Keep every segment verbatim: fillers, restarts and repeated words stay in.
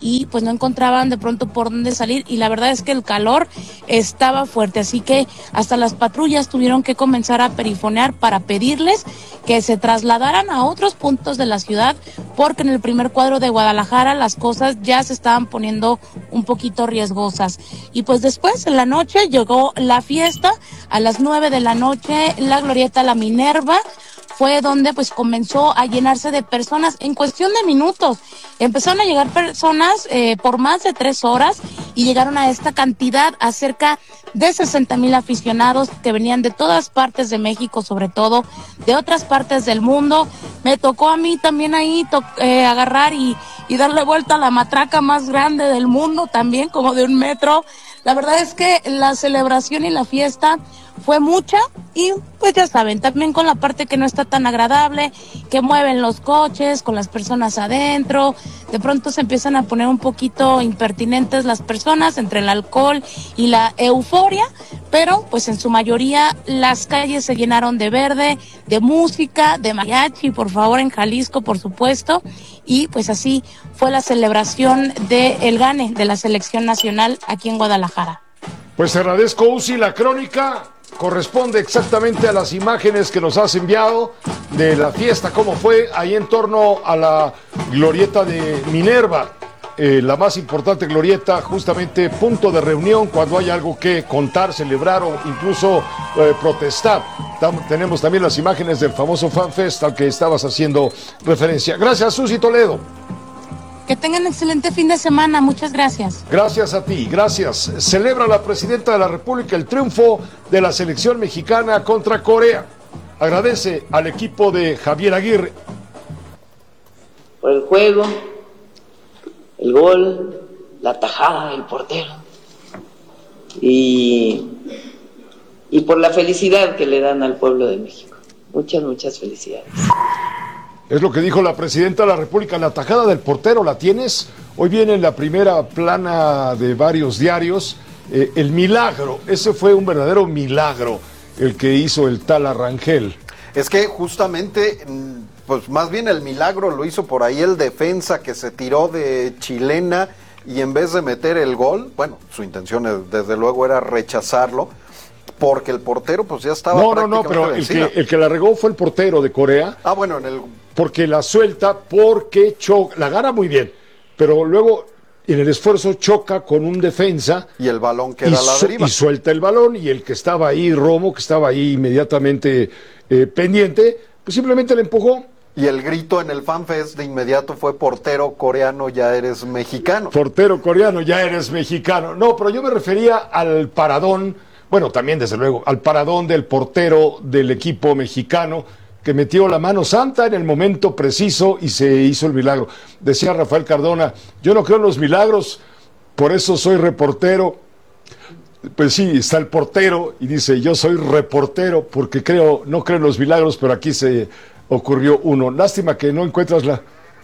y pues no encontraban de pronto por dónde salir, y la verdad es que el calor estaba fuerte, así que hasta las patrullas tuvieron que comenzar a perifonear para pedirles que se trasladaran a otros puntos de la ciudad, porque en el primer cuadro de Guadalajara las cosas ya se estaban poniendo un poquito riesgosas. Y pues después en la noche llegó la fiesta, a las nueve de la noche la glorieta La Minerva fue donde pues comenzó a llenarse de personas en cuestión de minutos. Empezaron a llegar personas eh, por más de tres horas y llegaron a esta cantidad, a cerca de sesenta mil aficionados que venían de todas partes de México, sobre todo de otras partes del mundo. Me tocó a mí también ahí to- eh, agarrar y, y darle vuelta a la matraca más grande del mundo, también como de un metro. La verdad es que la celebración y la fiesta fue mucha, y pues ya saben, también con la parte que no está tan agradable, que mueven los coches con las personas adentro, de pronto se empiezan a poner un poquito impertinentes las personas entre el alcohol y la euforia, pero pues en su mayoría las calles se llenaron de verde, de música, de mariachi, por favor, en Jalisco, por supuesto, y pues así fue la celebración del gane de la selección nacional aquí en Guadalajara. Pues te agradezco, Uzi, la crónica corresponde exactamente a las imágenes que nos has enviado de la fiesta, cómo fue ahí en torno a la glorieta de Minerva, eh, la más importante glorieta, justamente punto de reunión cuando hay algo que contar, celebrar o incluso eh, protestar. Tam- tenemos también las imágenes del famoso FanFest al que estabas haciendo referencia. Gracias, Susi Toledo. Que tengan excelente fin de semana, muchas gracias. Gracias a ti, gracias. Celebra la presidenta de la República el triunfo de la selección mexicana contra Corea. Agradece al equipo de Javier Aguirre. Por el juego, el gol, la tajada del portero y, y por la felicidad que le dan al pueblo de México. Muchas, muchas felicidades. Es lo que dijo la presidenta de la República. La tajada del portero, ¿la tienes? Hoy viene en la primera plana de varios diarios. Eh, el milagro, ese fue un verdadero milagro el que hizo el tal Arrangel. Es que justamente, pues más bien el milagro lo hizo por ahí el defensa que se tiró de chilena y en vez de meter el gol, bueno, su intención desde luego era rechazarlo, porque el portero pues ya estaba No, no, no, prácticamente pero el vencido. que, el que la regó fue el portero de Corea. Ah, bueno, en el... Porque la suelta, porque choca, la agarra muy bien, pero luego en el esfuerzo choca con un defensa. Y el balón queda a la su- deriva. Y suelta el balón, y el que estaba ahí, Romo, que estaba ahí inmediatamente eh, pendiente, pues simplemente le empujó. Y el grito en el FanFest de inmediato fue: portero coreano, ya eres mexicano. Portero coreano, ya eres mexicano. No, pero yo me refería al paradón, bueno, también desde luego, al paradón del portero del equipo mexicano, que metió la mano santa en el momento preciso y se hizo el milagro. Decía Rafael Cardona, yo no creo en los milagros, por eso soy reportero. Pues sí, está el portero y dice, yo soy reportero porque creo, no creo en los milagros, pero aquí se ocurrió uno. Lástima que no encuentras la...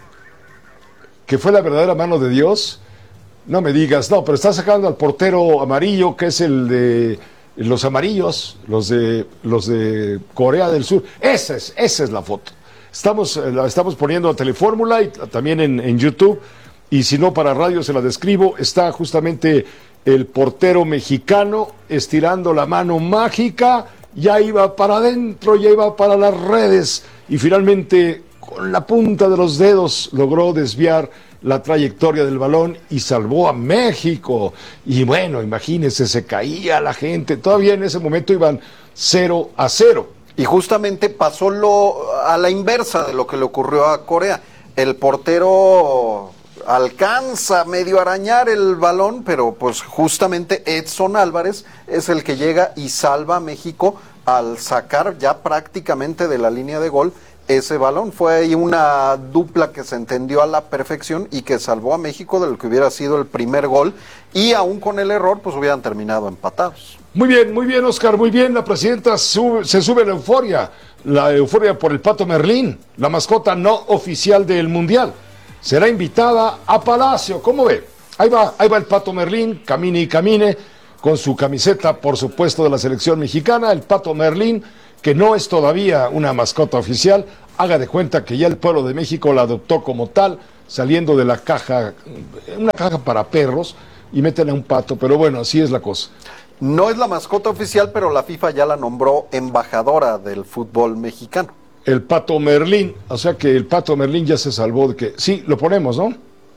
que fue la verdadera mano de Dios. No me digas, no, pero está sacando al portero amarillo, que es el de los amarillos, los de los de Corea del Sur. Esa es, esa es la foto. Estamos, eh, la estamos poniendo a Telefórmula y también en, en YouTube, y si no para radio se la describo. Está justamente el portero mexicano estirando la mano mágica, ya iba para adentro, ya iba para las redes, y finalmente con la punta de los dedos logró desviar la trayectoria del balón y salvó a México. Y bueno, imagínense, se caía la gente. Todavía en ese momento iban cero a cero. Y justamente pasó lo a la inversa de lo que le ocurrió a Corea. El portero alcanza a medio arañar el balón, pero pues justamente Edson Álvarez es el que llega y salva a México al sacar ya prácticamente de la línea de gol ese balón. Fue ahí una dupla que se entendió a la perfección y que salvó a México de lo que hubiera sido el primer gol, y aún con el error pues hubieran terminado empatados. Muy bien, muy bien, Oscar, muy bien. La presidenta sube, se sube la euforia, la euforia por el Pato Merlín, la mascota no oficial del Mundial. Será invitada a Palacio, ¿cómo ve? Ahí va, ahí va el Pato Merlín, camine y camine, con su camiseta, por supuesto, de la selección mexicana. El Pato Merlín, que no es todavía una mascota oficial, haga de cuenta que ya el pueblo de México la adoptó como tal. saliendo de la caja, una caja para perros, y meten a un pato, pero bueno, así es la cosa. No es la mascota oficial, pero la FIFA ya la nombró embajadora del fútbol mexicano. El Pato Merlín, o sea que el Pato Merlín ya se salvó de que... Sí, lo ponemos, ¿no?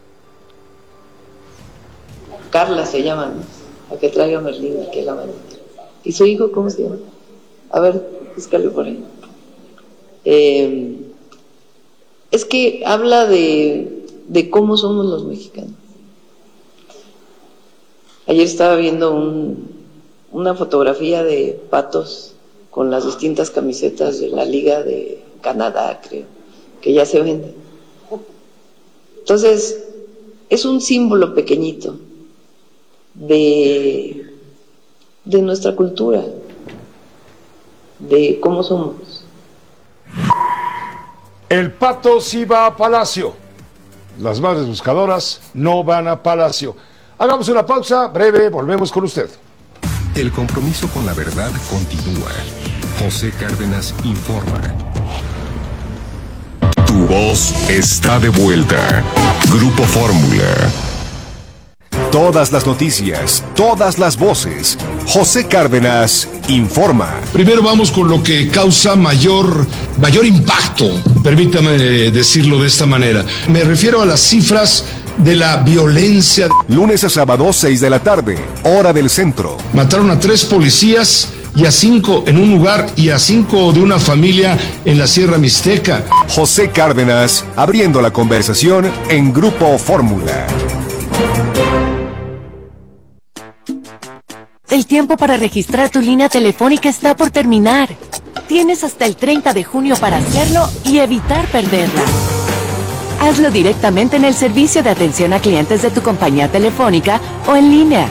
Carla se llama, ¿no? A que traiga Merlín, que la mano. ¿Y su hijo cómo se llama? A ver, búscalo por ahí. Eh, es que habla de, de cómo somos los mexicanos. Ayer estaba viendo un, una fotografía de patos con las distintas camisetas de la Liga de Canadá, creo, que ya se venden. Entonces, es un símbolo pequeñito de, de nuestra cultura, de cómo somos. El pato sí va a Palacio. Las madres buscadoras no van a Palacio. Hagamos una pausa breve, volvemos con usted. El compromiso con la verdad continúa. José Cárdenas informa. Tu voz está de vuelta. Grupo Fórmula. Todas las noticias, todas las voces. José Cárdenas informa. Primero vamos con lo que causa mayor, mayor impacto, permítame decirlo de esta manera. Me refiero a las cifras de la violencia. Lunes a sábado, seis de la tarde, hora del centro. Mataron a tres policías y a cinco en un lugar y a cinco de una familia en la Sierra Mixteca. José Cárdenas abriendo la conversación en Grupo Fórmula. El tiempo para registrar tu línea telefónica está por terminar. Tienes hasta el treinta de junio para hacerlo y evitar perderla. Hazlo directamente en el servicio de atención a clientes de tu compañía telefónica o en línea.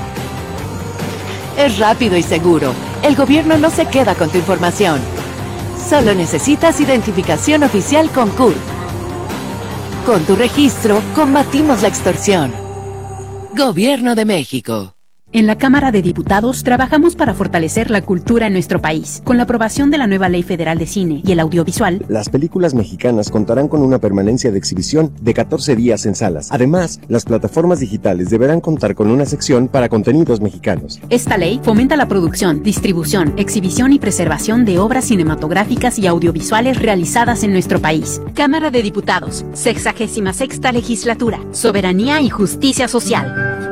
Es rápido y seguro. El gobierno no se queda con tu información. Solo necesitas identificación oficial con C U R. Con tu registro, combatimos la extorsión. Gobierno de México. En la Cámara de Diputados trabajamos para fortalecer la cultura en nuestro país. Con la aprobación de la nueva Ley Federal de Cine y el Audiovisual, las películas mexicanas contarán con una permanencia de exhibición de catorce días en salas. Además, las plataformas digitales deberán contar con una sección para contenidos mexicanos. Esta ley fomenta la producción, distribución, exhibición y preservación de obras cinematográficas y audiovisuales realizadas en nuestro país. Cámara de Diputados, sexagésima sexta legislatura, soberanía y justicia social.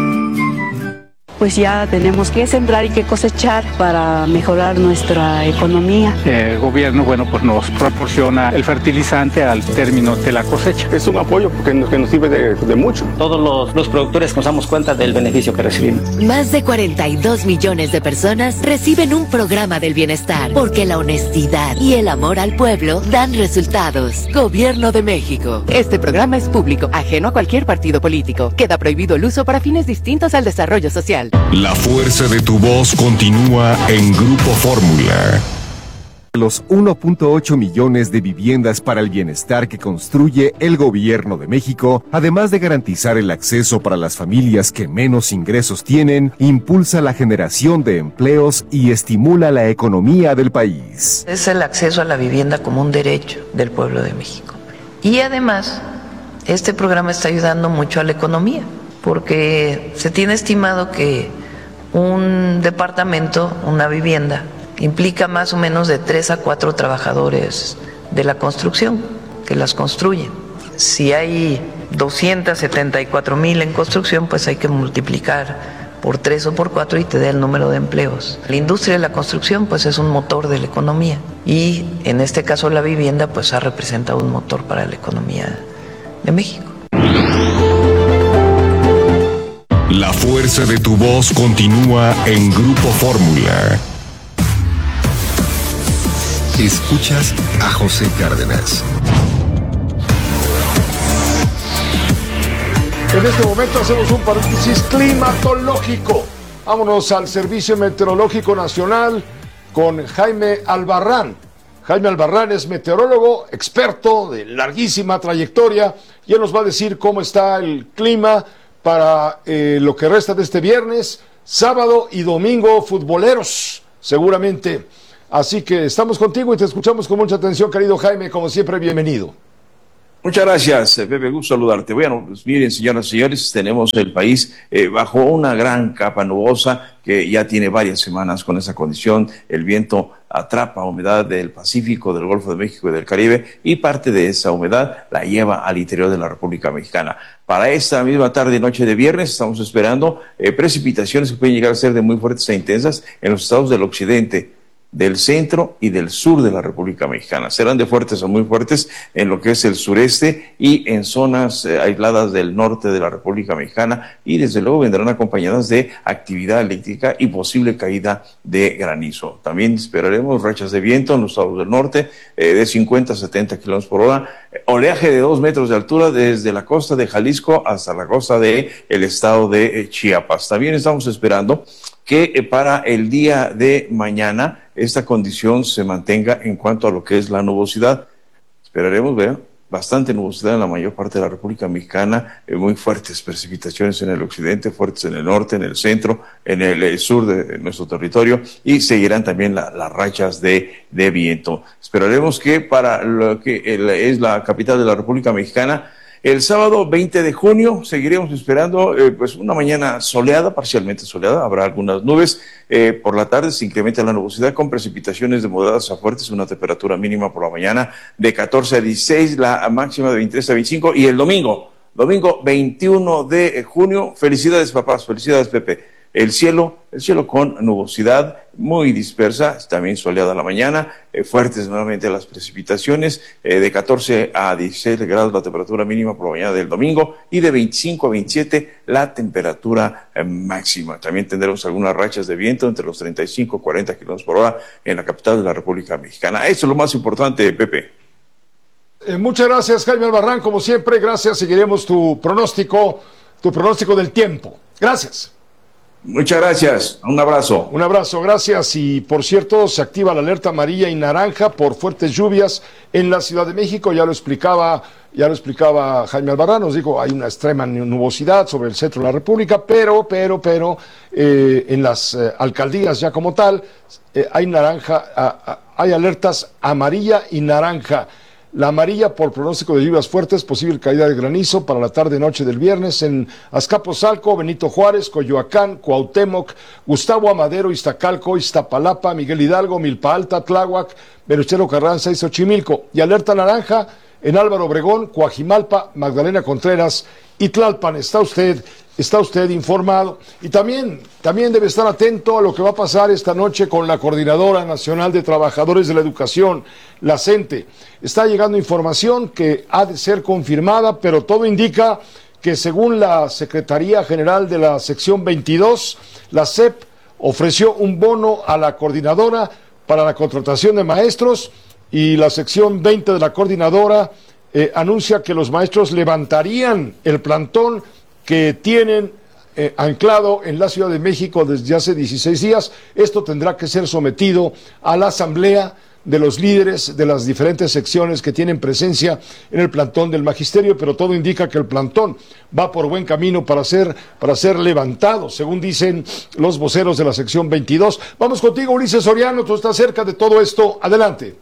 Pues ya tenemos que sembrar y que cosechar para mejorar nuestra economía. El gobierno, bueno, pues nos proporciona el fertilizante al término de la cosecha. Es un apoyo que nos, que nos sirve de, de mucho. Todos los, los productores nos damos cuenta del beneficio que recibimos. Más de cuarenta y dos millones de personas reciben un programa del bienestar, porque la honestidad y el amor al pueblo dan resultados. Gobierno de México. Este programa es público, ajeno a cualquier partido político. Queda prohibido el uso para fines distintos al desarrollo social. La fuerza de tu voz continúa en Grupo Fórmula. Los uno punto ocho millones de viviendas para el bienestar que construye el Gobierno de México, además de garantizar el acceso para las familias que menos ingresos tienen, impulsa la generación de empleos y estimula la economía del país. Es el acceso a la vivienda como un derecho del pueblo de México. Y además, este programa está ayudando mucho a la economía, porque se tiene estimado que un departamento, una vivienda, implica más o menos de tres a cuatro trabajadores de la construcción que las construyen. Si hay doscientos setenta y cuatro mil en construcción, pues hay que multiplicar por tres o por cuatro y te da el número de empleos. La industria de la construcción pues es un motor de la economía y en este caso la vivienda pues ha representado un motor para la economía de México. La fuerza de tu voz continúa en Grupo Fórmula. Escuchas a José Cárdenas. En este momento hacemos un paréntesis climatológico. Vámonos al Servicio Meteorológico Nacional con Jaime Albarrán. Jaime Albarrán es meteorólogo, experto de larguísima trayectoria, y él nos va a decir cómo está el clima para eh, lo que resta de este viernes, sábado y domingo futboleros, seguramente. Así que estamos contigo y te escuchamos con mucha atención, querido Jaime, como siempre, bienvenido. Muchas gracias, Pepe, gusto saludarte. Bueno, pues miren, señoras y señores, tenemos el país eh, bajo una gran capa nubosa que ya tiene varias semanas con esa condición. El viento atrapa humedad del Pacífico, del Golfo de México y del Caribe, y parte de esa humedad la lleva al interior de la República Mexicana. Para esta misma tarde y noche de viernes estamos esperando eh, precipitaciones que pueden llegar a ser de muy fuertes e intensas en los estados del occidente, del centro y del sur de la República Mexicana. Serán de fuertes o muy fuertes en lo que es el sureste y en zonas eh, aisladas del norte de la República Mexicana, y desde luego vendrán acompañadas de actividad eléctrica y posible caída de granizo. También esperaremos rachas de viento en los estados del norte eh, de cincuenta a setenta kilómetros por hora, oleaje de dos metros de altura desde la costa de Jalisco hasta la costa del estado de eh, Chiapas. También estamos esperando que eh, para el día de mañana esta condición se mantenga en cuanto a lo que es la nubosidad. Esperaremos ver bastante nubosidad en la mayor parte de la República Mexicana, eh, muy fuertes precipitaciones en el occidente, fuertes en el norte, en el centro, en el, el sur de, de nuestro territorio, y seguirán también la, las rachas de, de viento. Esperaremos que para lo que el, es la capital de la República Mexicana, el sábado veinte de junio seguiremos esperando eh, pues una mañana soleada, parcialmente soleada, habrá algunas nubes, eh, por la tarde se incrementa la nubosidad con precipitaciones de moderadas a fuertes, una temperatura mínima por la mañana de catorce a dieciséis, la máxima de veintitrés a veinticinco, y el domingo, domingo veintiuno de junio, felicidades papás, felicidades Pepe. El cielo, el cielo con nubosidad muy dispersa, también soleada la mañana, eh, fuertes nuevamente las precipitaciones, eh, de catorce a dieciséis grados la temperatura mínima por la mañana del domingo, y de veinticinco a veintisiete la temperatura eh, máxima. También tendremos algunas rachas de viento entre los treinta y cinco a cuarenta kilómetros por hora en la capital de la República Mexicana. Eso es lo más importante, Pepe. Eh, muchas gracias, Jaime Albarrán, como siempre, gracias. Seguiremos tu pronóstico, tu pronóstico del tiempo. Gracias. Muchas gracias, un abrazo. Un abrazo, gracias. Y por cierto, se activa la alerta amarilla y naranja por fuertes lluvias en la Ciudad de México. Ya lo explicaba, ya lo explicaba Jaime Albarrán, nos dijo, hay una extrema nubosidad sobre el centro de la República, pero, pero, pero, eh, en las eh, alcaldías ya como tal, eh, hay naranja, a, a, hay alertas amarilla y naranja. La amarilla por pronóstico de lluvias fuertes, posible caída de granizo para la tarde-noche del viernes en Azcapotzalco, Benito Juárez, Coyoacán, Cuauhtémoc, Gustavo Amadero, Iztacalco, Iztapalapa, Miguel Hidalgo, Milpa Alta, Tláhuac, Venustiano Carranza y Xochimilco. Y alerta naranja en Álvaro Obregón, Coajimalpa, Magdalena Contreras y Tlalpan. Está usted, está usted informado. Y también, también debe estar atento a lo que va a pasar esta noche con la Coordinadora Nacional de Trabajadores de la Educación, la CENTE. Está llegando información que ha de ser confirmada, pero todo indica que según la Secretaría General de la Sección veintidós, la S E P ofreció un bono a la coordinadora para la contratación de maestros, y la sección veinte de la coordinadora eh, anuncia que los maestros levantarían el plantón que tienen eh, anclado en la Ciudad de México desde hace dieciséis días. Esto tendrá que ser sometido a la asamblea de los líderes de las diferentes secciones que tienen presencia en el plantón del magisterio, pero todo indica que el plantón va por buen camino para ser, para ser levantado, según dicen los voceros de la sección veintidós. Vamos contigo, Ulises Soriano, tú estás cerca de todo esto. Adelante.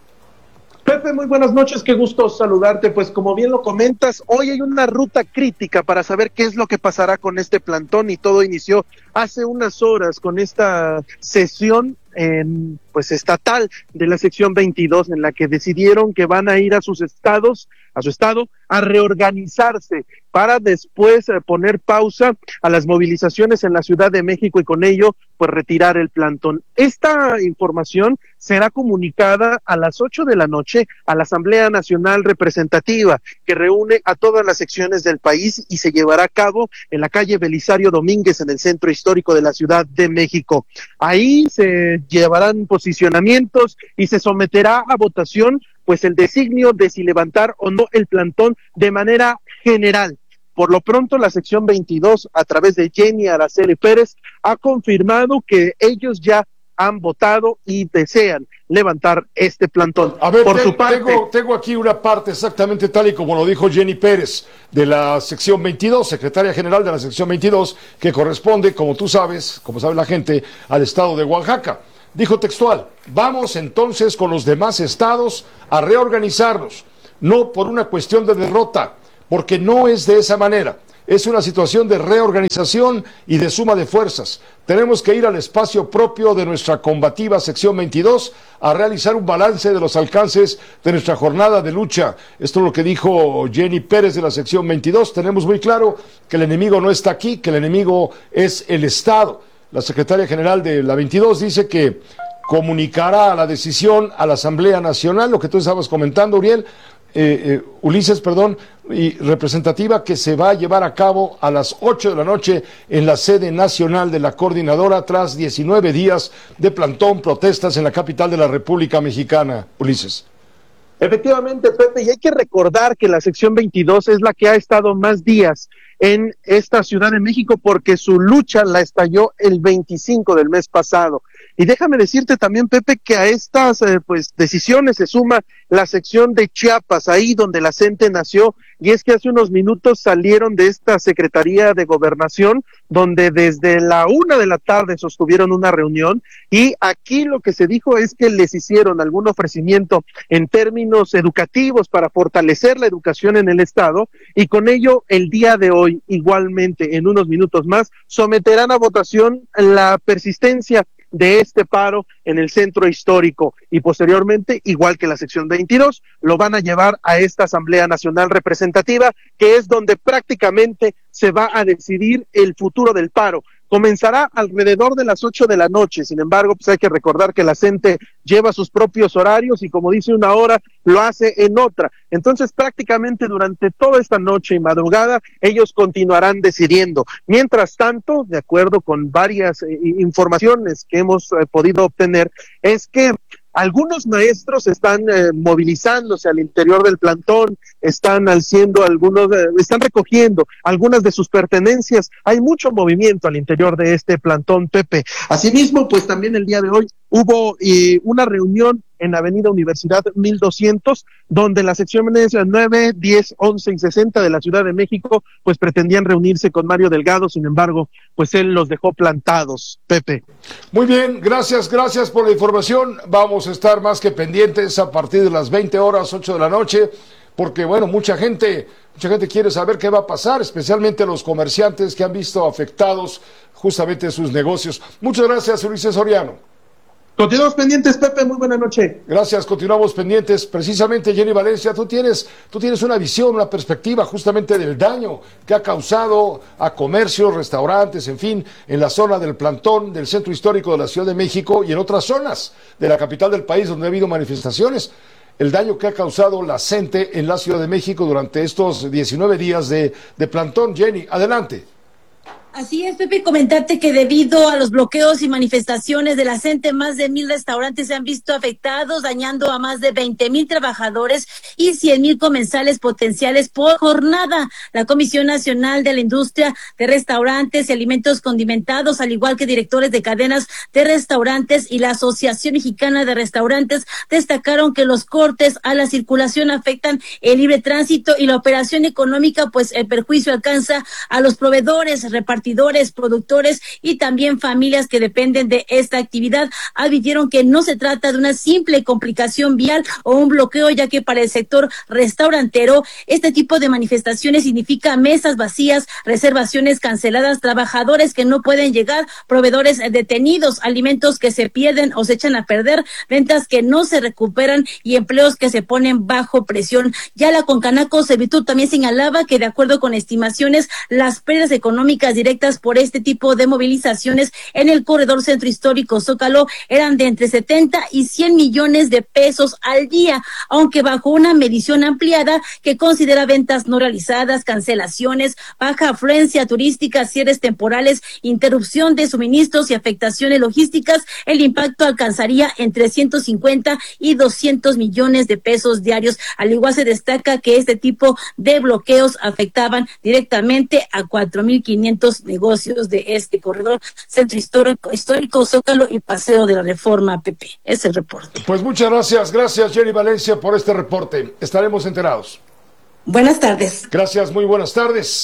Pepe, muy buenas noches, qué gusto saludarte. Pues como bien lo comentas, hoy hay una ruta crítica para saber qué es lo que pasará con este plantón, y todo inició hace unas horas con esta sesión en, pues estatal de la sección veintidós, en la que decidieron que van a ir a sus estados, a su estado, a reorganizarse para después eh, poner pausa a las movilizaciones en la Ciudad de México y con ello pues retirar el plantón. Esta información será comunicada a las ocho de la noche a la Asamblea Nacional Representativa, que reúne a todas las secciones del país, y se llevará a cabo en la calle Belisario Domínguez, en el centro histórico de la Ciudad de México. Ahí se llevarán posicionamientos y se someterá a votación pues el designio de si levantar o no el plantón de manera general. Por lo pronto, la sección veintidós, a través de Jenny Araceli Pérez, ha confirmado que ellos ya han votado y desean levantar este plantón. A ver, por te, su parte, tengo, tengo aquí una parte exactamente tal y como lo dijo Jenny Pérez, de la sección veintidós, secretaria general de la sección veintidós, que corresponde, como tú sabes, como sabe la gente, al estado de Oaxaca. Dijo textual: vamos entonces con los demás estados a reorganizarnos. no por una cuestión de derrota, porque no es de esa manera. Es una situación de reorganización y de suma de fuerzas. Tenemos que ir al espacio propio de nuestra combativa sección veintidós a realizar un balance de los alcances de nuestra jornada de lucha. Esto es lo que dijo Jenny Pérez de la sección veintidós. Tenemos muy claro que el enemigo no está aquí, que el enemigo es el Estado. La secretaria general de la veintidós dice que comunicará la decisión a la Asamblea Nacional, lo que tú estabas comentando, Uriel, eh, eh, Ulises, perdón, y representativa, que se va a llevar a cabo a las ocho de la noche en la sede nacional de la coordinadora tras diecinueve días de plantón, protestas en la capital de la República Mexicana. Ulises. Efectivamente, Pepe, y hay que recordar que la sección veintidós es la que ha estado más días en esta Ciudad de México porque su lucha la estalló el veinticinco del mes pasado. Y déjame decirte también, Pepe, que a estas eh, pues decisiones se suma la sección de Chiapas, ahí donde la CENTE nació, y es que hace unos minutos salieron de esta Secretaría de Gobernación, donde desde la una de la tarde sostuvieron una reunión, y aquí lo que se dijo es que les hicieron algún ofrecimiento en términos educativos para fortalecer la educación en el Estado, y con ello el día de hoy, igualmente en unos minutos más, someterán a votación la persistencia de este paro en el centro histórico, y posteriormente, igual que la sección veintidós, lo van a llevar a esta Asamblea Nacional Representativa, que es donde prácticamente se va a decidir el futuro del paro. Comenzará alrededor de las ocho de la noche, sin embargo, pues hay que recordar que la CENTE lleva sus propios horarios y como dice una hora, lo hace en otra. Entonces, prácticamente durante toda esta noche y madrugada, ellos continuarán decidiendo. Mientras tanto, de acuerdo con varias eh, informaciones que hemos eh, podido obtener, es que algunos maestros están eh, movilizándose al interior del plantón, están haciendo algunos, eh, están recogiendo algunas de sus pertenencias. Hay mucho movimiento al interior de este plantón, Pepe. Asimismo, pues también el día de hoy hubo eh, una reunión en Avenida Universidad mil doscientos, donde las secciones nueve, diez, once y sesenta de la Ciudad de México, pues pretendían reunirse con Mario Delgado, sin embargo, pues él los dejó plantados, Pepe. Muy bien, gracias, gracias por la información. Vamos a estar más que pendientes a partir de las veinte horas, ocho de la noche, porque bueno, mucha gente, mucha gente quiere saber qué va a pasar, especialmente los comerciantes que han visto afectados justamente sus negocios. Muchas gracias, Ulises Soriano. Continuamos pendientes, Pepe, muy buena noche. Gracias, continuamos pendientes. Precisamente, Jenny Valencia, tú tienes, tú tienes una visión, una perspectiva justamente del daño que ha causado a comercios, restaurantes, en fin, en la zona del plantón, del centro histórico de la Ciudad de México y en otras zonas de la capital del país donde ha habido manifestaciones. El daño que ha causado la CENTE en la Ciudad de México durante estos diecinueve días de, de plantón. Jenny, adelante. Así es, Pepe, comentarte que debido a los bloqueos y manifestaciones de la CENTE, más de mil restaurantes se han visto afectados, dañando a más de veinte mil trabajadores y cien mil comensales potenciales por jornada. La Comisión Nacional de la Industria de Restaurantes y Alimentos Condimentados, al igual que directores de cadenas de restaurantes y la Asociación Mexicana de Restaurantes, destacaron que los cortes a la circulación afectan el libre tránsito y la operación económica, pues el perjuicio alcanza a los proveedores, repartidores, productores y también familias que dependen de esta actividad. Advirtieron que no se trata de una simple complicación vial o un bloqueo, ya que para el sector restaurantero este tipo de manifestaciones significa mesas vacías, reservaciones canceladas, trabajadores que no pueden llegar, proveedores detenidos, alimentos que se pierden o se echan a perder, ventas que no se recuperan y empleos que se ponen bajo presión. Ya la Concanaco Servitud también señalaba que de acuerdo con estimaciones, las pérdidas económicas directas por este tipo de movilizaciones en el corredor centro histórico Zócalo eran de entre setenta y cien millones de pesos al día, aunque bajo una medición ampliada que considera ventas no realizadas, cancelaciones, baja afluencia turística, cierres temporales, interrupción de suministros y afectaciones logísticas, el impacto alcanzaría entre ciento cincuenta y doscientos millones de pesos diarios. Al igual se destaca que este tipo de bloqueos afectaban directamente a cuatro mil quinientos negocios de este corredor centro histórico, histórico Zócalo y Paseo de la Reforma, Pepe. Es el reporte. Pues muchas gracias, gracias Jenny Valencia por este reporte. Estaremos enterados. Buenas tardes. Gracias, muy buenas tardes.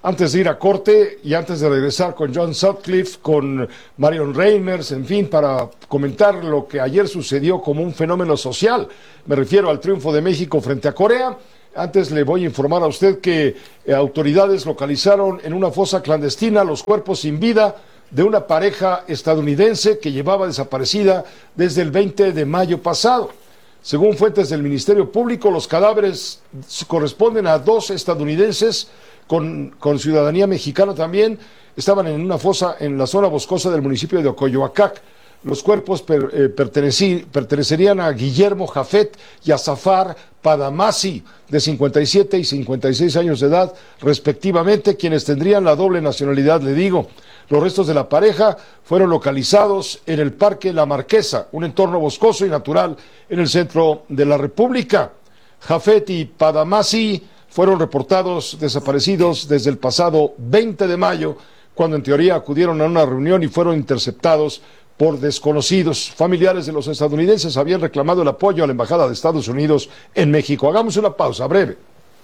Antes de ir a corte y antes de regresar con John Sutcliffe, con Marion Reimers, en fin, para comentar lo que ayer sucedió como un fenómeno social. Me refiero al triunfo de México frente a Corea. Antes le voy a informar a usted que eh, autoridades localizaron en una fosa clandestina los cuerpos sin vida de una pareja estadounidense que llevaba desaparecida desde el veinte de mayo pasado. Según fuentes del Ministerio Público, los cadáveres corresponden a dos estadounidenses con, con ciudadanía mexicana también. Estaban en una fosa en la zona boscosa del municipio de Ocoyoacac. Los cuerpos per, eh, pertenecerían a Guillermo Jafet y a Zafar Padamasi, de cincuenta y siete y cincuenta y seis años de edad, respectivamente, quienes tendrían la doble nacionalidad, le digo. Los restos de la pareja fueron localizados en el Parque La Marquesa, un entorno boscoso y natural en el centro de la República. Jafet y Padamasi fueron reportados desaparecidos desde el pasado veinte de mayo, cuando en teoría acudieron a una reunión y fueron interceptados por desconocidos. Familiares de los estadounidenses habían reclamado el apoyo a la Embajada de Estados Unidos en México. Hagamos una pausa breve.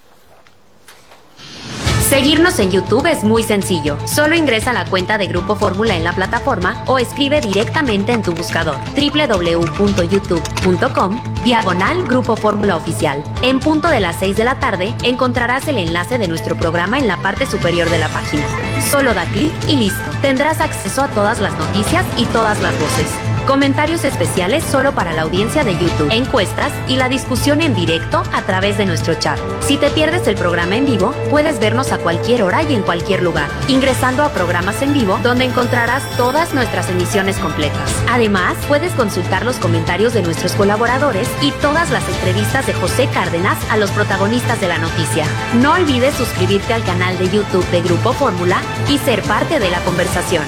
Seguirnos en YouTube es muy sencillo. Solo ingresa a la cuenta de Grupo Fórmula en la plataforma o escribe directamente en tu buscador doble u doble u doble u punto youtube punto com diagonal Grupo Fórmula Oficial. En punto de las seis de la tarde encontrarás el enlace de nuestro programa en la parte superior de la página. Solo da clic y listo. Tendrás acceso a todas las noticias y todas las voces. Comentarios especiales solo para la audiencia de YouTube, encuestas y la discusión en directo a través de nuestro chat. Si te pierdes el programa en vivo, puedes vernos a cualquier hora y en cualquier lugar, ingresando a programas en vivo, donde encontrarás todas nuestras emisiones completas. Además, puedes consultar los comentarios de nuestros colaboradores y todas las entrevistas de José Cárdenas a los protagonistas de la noticia. No olvides suscribirte al canal de YouTube de Grupo Fórmula y ser parte de la conversación.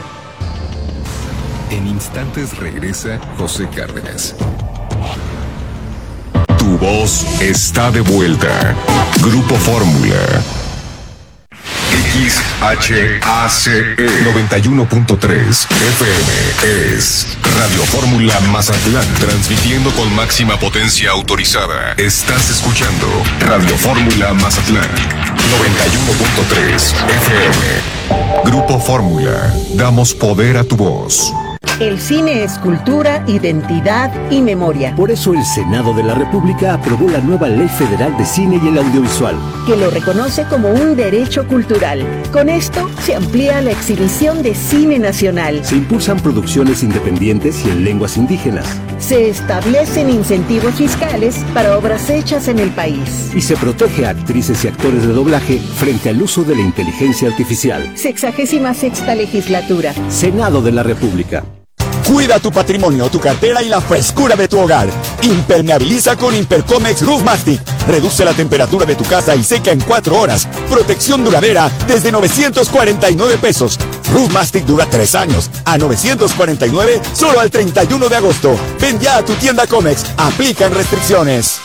En instantes regresa José Cárdenas. Tu voz está de vuelta. Grupo Fórmula. X H A C E noventa y uno punto tres F M es Radio Fórmula Mazatlán, transmitiendo con máxima potencia autorizada. Estás escuchando Radio Fórmula Mazatlán noventa y uno punto tres F M. Grupo Fórmula, damos poder a tu voz. El cine es cultura, identidad y memoria. Por eso el Senado de la República aprobó la nueva Ley Federal de Cine y el Audiovisual, que lo reconoce como un derecho cultural. Con esto se amplía la exhibición de cine nacional. Se impulsan producciones independientes y en lenguas indígenas. Se establecen incentivos fiscales para obras hechas en el país. Y se protege a actrices y actores de doblaje frente al uso de la inteligencia artificial. Sexagésima sexta legislatura. Senado de la República. Cuida tu patrimonio, tu cartera y la frescura de tu hogar. Impermeabiliza con Impercomex Roof Mastic. Reduce la temperatura de tu casa y seca en cuatro horas. Protección duradera desde novecientos cuarenta y nueve pesos. Roof Mastic dura tres años. A novecientos cuarenta y nueve solo al treinta y uno de agosto. Ven ya a tu tienda Comex. Aplican restricciones.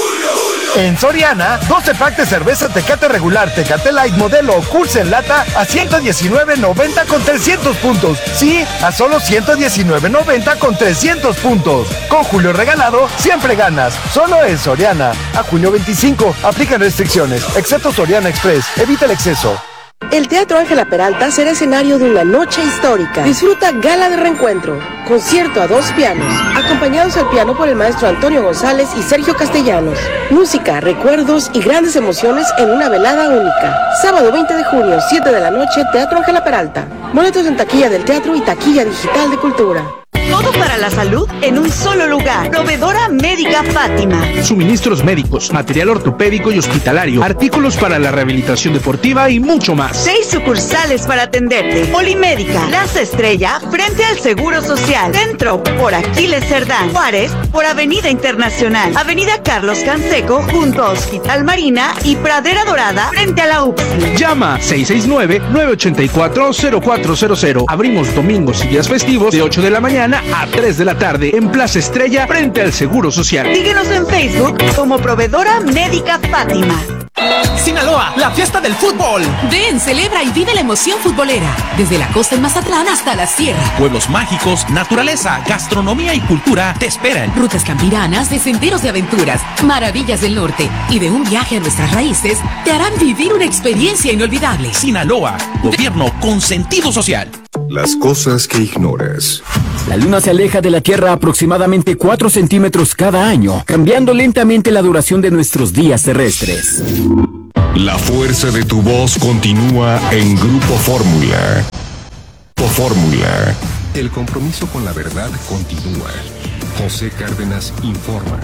En Soriana, doce pack de cerveza Tecate regular, Tecate Light modelo o Curse en lata a ciento diecinueve noventa con trescientos puntos. Sí, a solo ciento diecinueve noventa con trescientos puntos. Con Julio regalado, siempre ganas. Solo en Soriana. A junio veinticinco, aplican restricciones, excepto Soriana Express. Evita el exceso. El Teatro Ángela Peralta será escenario de una noche histórica. Disfruta Gala de Reencuentro, concierto a dos pianos, acompañados al piano por el maestro Antonio González y Sergio Castellanos. Música, recuerdos y grandes emociones en una velada única. Sábado veinte de junio, siete de la noche, Teatro Ángela Peralta. Boletos en taquilla del teatro y taquilla digital de Cultura. Todo para la salud en un solo lugar. Proveedora Médica Fátima. Suministros médicos, material ortopédico y hospitalario, artículos para la rehabilitación deportiva y mucho más. Seis sucursales para atenderte. Polimédica, Plaza Estrella, frente al Seguro Social. Centro, por Aquiles Cerdán. Juárez, por Avenida Internacional. Avenida Carlos Canseco, junto a Hospital Marina y Pradera Dorada, frente a la U P S I. Llama seis seis nueve, nueve ocho cuatro, cero cuatro cero cero. Abrimos domingos y días festivos de ocho de la mañana a tres de la tarde en Plaza Estrella frente al Seguro Social. Síguenos en Facebook como Proveedora Médica Fátima. Sinaloa, la fiesta del fútbol. Ven, celebra y vive la emoción futbolera. Desde la costa en Mazatlán hasta la sierra. Pueblos mágicos, naturaleza, gastronomía y cultura te esperan. Rutas campiranas de senderos de aventuras, maravillas del norte y de un viaje a nuestras raíces te harán vivir una experiencia inolvidable. Sinaloa, gobierno con sentido social. Las cosas que ignoras. La luna se aleja de la Tierra aproximadamente cuatro centímetros cada año, cambiando lentamente la duración de nuestros días terrestres. La fuerza de tu voz continúa en Grupo Fórmula. Grupo Fórmula. El compromiso con la verdad continúa. José Cárdenas informa.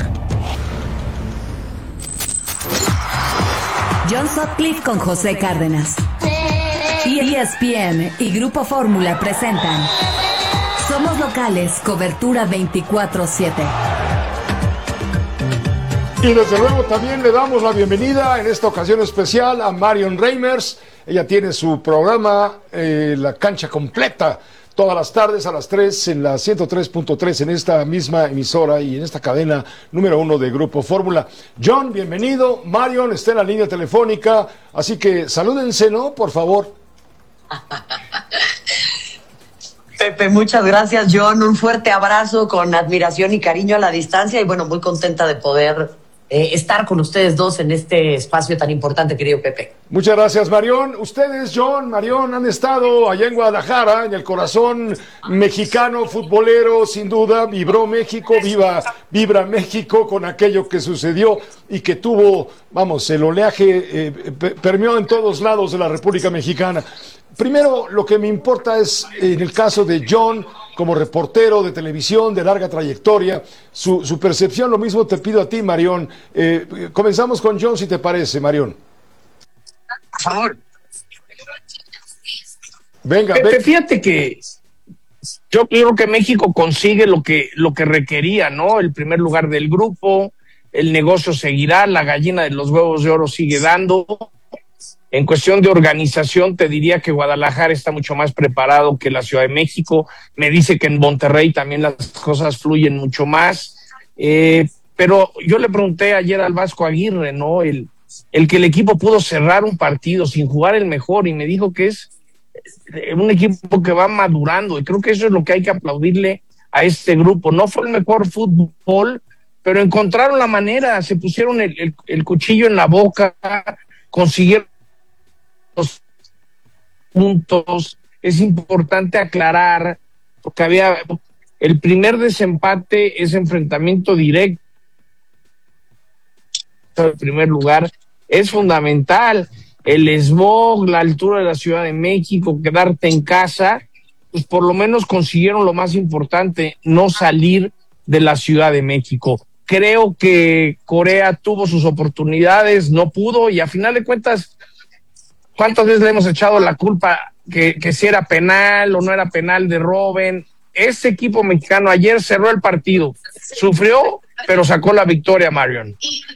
John Sutcliffe con José Cárdenas. E S P N y Grupo Fórmula presentan Somos Locales, cobertura veinticuatro siete. Y desde luego también le damos la bienvenida en esta ocasión especial a Marion Reimers. Ella tiene su programa eh, La Cancha Completa todas las tardes a las tres en la ciento tres punto tres en esta misma emisora y en esta cadena número uno de Grupo Fórmula. John, bienvenido. Marion está en la línea telefónica, así que salúdense, ¿no? Por favor. Pepe, muchas gracias, John. Un fuerte abrazo con admiración y cariño a la distancia y bueno, muy contenta de poder eh, estar con ustedes dos en este espacio tan importante, querido Pepe. Muchas gracias, Marión. Ustedes, John, Marión, han estado allá en Guadalajara, en el corazón mexicano, futbolero, sin duda. Vibró México, viva, vibra México con aquello que sucedió y que tuvo, vamos, el oleaje eh, permeó en todos lados de la República Mexicana. Primero, lo que me importa es, en el caso de John, como reportero de televisión de larga trayectoria, su, su percepción. Lo mismo te pido a ti, Marión. Eh, comenzamos con John, si te parece, Marión. Por favor. Venga, Pepe, ven. fíjate que yo creo que México consigue lo que, lo que requería, ¿no? El primer lugar del grupo, el negocio seguirá, la gallina de los huevos de oro sigue dando. En cuestión de organización, te diría que Guadalajara está mucho más preparado que la Ciudad de México. Me dice que en Monterrey también las cosas fluyen mucho más. Eh, pero yo le pregunté ayer al Vasco Aguirre, ¿no? El, el que el equipo pudo cerrar un partido sin jugar el mejor, y me dijo que es un equipo que va madurando, y creo que eso es lo que hay que aplaudirle a este grupo. No fue el mejor fútbol, pero encontraron la manera, se pusieron el, el, el cuchillo en la boca, consiguieron los puntos. Es importante aclarar, porque había el primer desempate, ese enfrentamiento directo en primer lugar es fundamental. El smog, la altura de la Ciudad de México, quedarte en casa, pues por lo menos consiguieron lo más importante, no salir de la Ciudad de México. Creo que Corea tuvo sus oportunidades, no pudo, y a final de cuentas, ¿cuántas veces le hemos echado la culpa que, que si era penal o no era penal de Robben? Este equipo mexicano ayer cerró el partido, sufrió, pero sacó la victoria, Marion.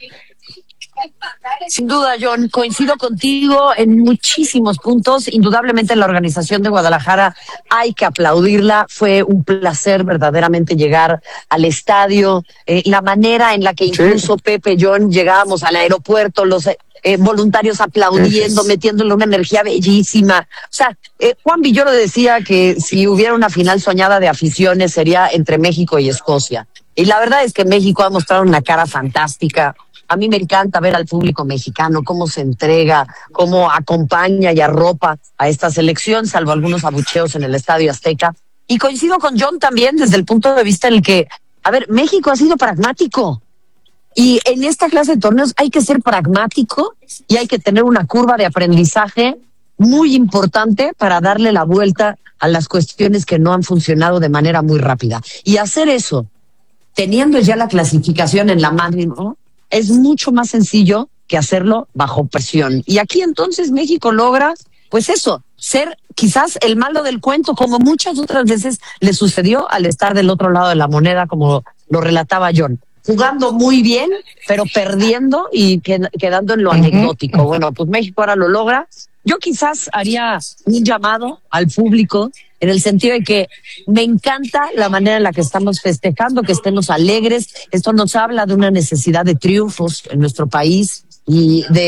Sin duda, John, coincido contigo en muchísimos puntos. Indudablemente la organización de Guadalajara hay que aplaudirla. Fue un placer verdaderamente llegar al estadio. Eh, la manera en la que incluso sí. Pepe, John, llegábamos al aeropuerto, los eh, voluntarios aplaudiendo, sí. metiéndole una energía bellísima. O sea, eh, Juan Villoro decía que si hubiera una final soñada de aficiones sería entre México y Escocia. Y la verdad es que México ha mostrado una cara fantástica. A mí me encanta ver al público mexicano cómo se entrega, cómo acompaña y arropa a esta selección, salvo algunos abucheos en el Estadio Azteca. Y coincido con John también desde el punto de vista en el que, a ver, México ha sido pragmático. Y en esta clase de torneos hay que ser pragmático y hay que tener una curva de aprendizaje muy importante para darle la vuelta a las cuestiones que no han funcionado de manera muy rápida. Y hacer eso, teniendo ya la clasificación en la mano, ¿no?, es mucho más sencillo que hacerlo bajo presión. Y aquí entonces México logra, pues eso, ser quizás el malo del cuento, como muchas otras veces le sucedió al estar del otro lado de la moneda, como lo relataba John. Jugando muy bien, pero perdiendo y quedando en lo anecdótico. Bueno, pues México ahora lo logra. Yo quizás haría un llamado al público en el sentido de que me encanta la manera en la que estamos festejando, que estemos alegres. Esto nos habla de una necesidad de triunfos en nuestro país y de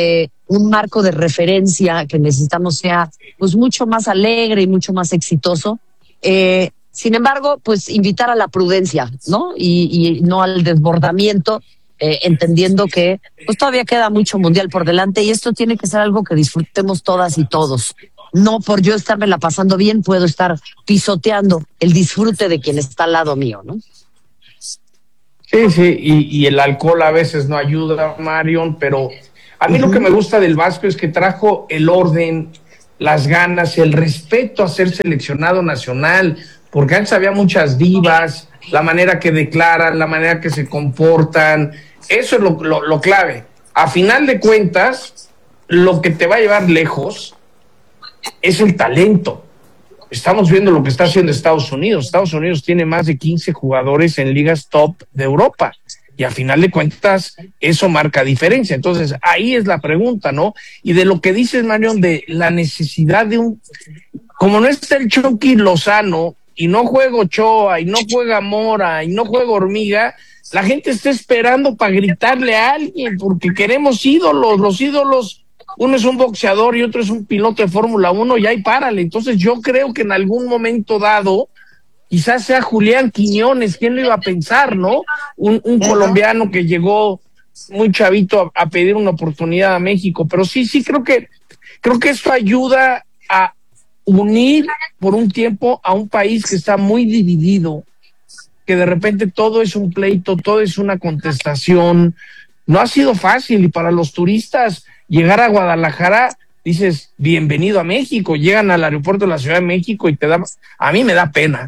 un marco de referencia que necesitamos sea pues mucho más alegre y mucho más exitoso. Eh, sin embargo, pues invitar a la prudencia, ¿no? Y, y no al desbordamiento, eh, entendiendo que pues todavía queda mucho mundial por delante y esto tiene que ser algo que disfrutemos todas y todos. No por yo estarme la pasando bien, puedo estar pisoteando el disfrute de quien está al lado mío, ¿no? Sí, sí, y, y el alcohol a veces no ayuda, Marion, pero a mí uh-huh. lo que me gusta del Vasco es que trajo el orden, las ganas, el respeto a ser seleccionado nacional, porque antes había muchas divas, la manera que declaran, la manera que se comportan, eso es lo, lo, lo clave. A final de cuentas, lo que te va a llevar lejos es el talento. Estamos viendo lo que está haciendo Estados Unidos. Estados Unidos tiene más de quince jugadores en ligas top de Europa. Y a final de cuentas, eso marca diferencia. Entonces, ahí es la pregunta, ¿no? Y de lo que dices, Marion, de la necesidad de un... Como no está el Chucky Lozano, y no juega Ochoa, y no juega Mora, y no juega Hormiga, la gente está esperando para gritarle a alguien, porque queremos ídolos. Los ídolos... Uno es un boxeador y otro es un piloto de Fórmula uno, y ahí párale. Entonces yo creo que en algún momento dado, quizás sea Julián Quiñones, ¿quién lo iba a pensar, no? Un, un colombiano que llegó muy chavito a, a pedir una oportunidad a México, pero sí, sí creo que, creo que esto ayuda a unir por un tiempo a un país que está muy dividido, que de repente todo es un pleito, todo es una contestación. No ha sido fácil, y para los turistas llegar a Guadalajara, dices, bienvenido a México, llegan al aeropuerto de la Ciudad de México y te da, a mí me da pena.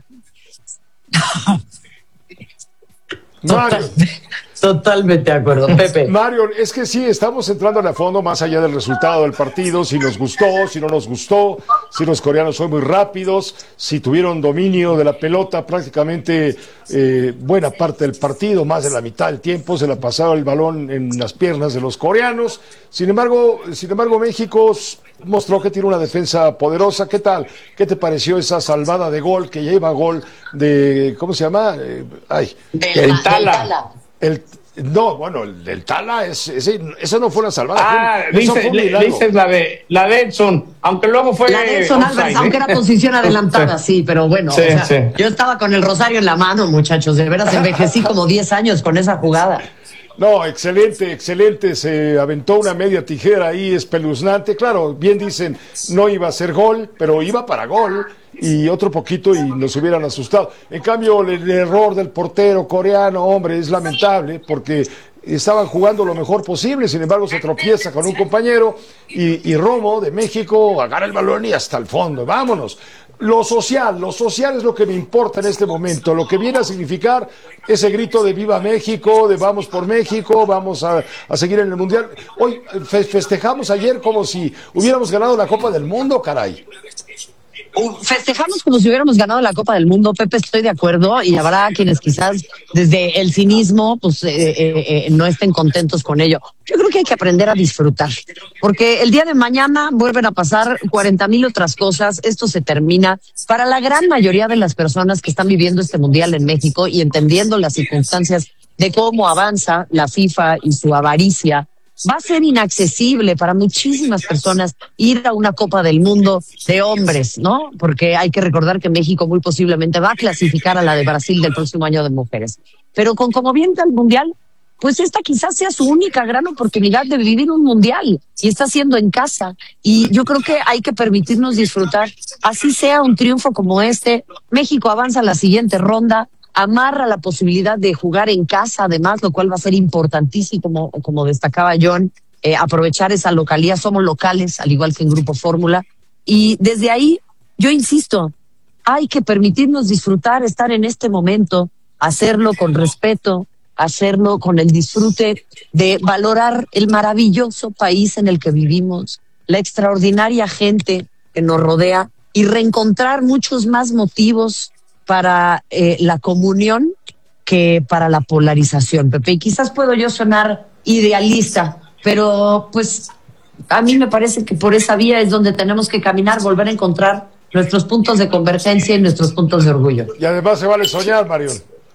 Mario. Totalmente de acuerdo, Pepe. Mario, es que sí, estamos entrando a fondo más allá del resultado del partido, si nos gustó, si no nos gustó, si los coreanos son muy rápidos, si tuvieron dominio de la pelota prácticamente eh, buena parte del partido, más de la mitad del tiempo se la pasaba el balón en las piernas de los coreanos. Sin embargo, sin embargo México mostró que tiene una defensa poderosa. ¿Qué tal? ¿Qué te pareció esa salvada de gol que lleva gol de, ¿cómo se llama? Eh, ay, el Tala. El, no, bueno, el del Tala, es, ese, esa no fue una salvada. Ah, fue, dice, le, dices la de, la de Edson, aunque luego fue... La de Edson Álvarez, ¿eh? Aunque era posición adelantada, sí, pero bueno, sí, o sea, sí. Yo estaba con el rosario en la mano, muchachos, de veras envejecí como diez años con esa jugada. No, excelente, excelente, se aventó una media tijera ahí espeluznante, claro, bien dicen, no iba a ser gol, pero iba para gol, y otro poquito y nos hubieran asustado. En cambio, el, el error del portero coreano, hombre, es lamentable, porque estaban jugando lo mejor posible, sin embargo se tropieza con un compañero, y, y Romo, de México, agarra el balón y hasta el fondo, vámonos. Lo social, lo social es lo que me importa en este momento, lo que viene a significar ese grito de viva México, de vamos por México, vamos a, a seguir en el Mundial. Hoy fe, festejamos ayer como si hubiéramos ganado la Copa del Mundo, caray. Festejamos como si hubiéramos ganado la Copa del Mundo, Pepe, estoy de acuerdo, y habrá quienes quizás desde el cinismo pues eh, eh, eh, no estén contentos con ello. Yo creo que hay que aprender a disfrutar, porque el día de mañana vuelven a pasar cuarenta mil otras cosas, esto se termina. Para la gran mayoría de las personas que están viviendo este Mundial en México y entendiendo las circunstancias de cómo avanza la FIFA y su avaricia, va a ser inaccesible para muchísimas personas ir a una Copa del Mundo de hombres, ¿no? Porque hay que recordar que México muy posiblemente va a clasificar a la de Brasil del próximo año de mujeres. Pero con como viene el Mundial, pues esta quizás sea su única gran oportunidad de vivir un Mundial, y está siendo en casa. Y yo creo que hay que permitirnos disfrutar, así sea un triunfo como este. México avanza a la siguiente ronda, amarra la posibilidad de jugar en casa, además, lo cual va a ser importantísimo, como, como destacaba John, eh, aprovechar esa localidad. Somos locales, al igual que en Grupo Fórmula, y desde ahí, yo insisto, hay que permitirnos disfrutar, estar en este momento, hacerlo con respeto, hacerlo con el disfrute de valorar el maravilloso país en el que vivimos, la extraordinaria gente que nos rodea, y reencontrar muchos más motivos para eh, la comunión que para la polarización, Pepe. Y quizás puedo yo sonar idealista, pero pues a mí me parece que por esa vía es donde tenemos que caminar, volver a encontrar nuestros puntos de convergencia y nuestros puntos de orgullo. Y además se vale soñar, Marion.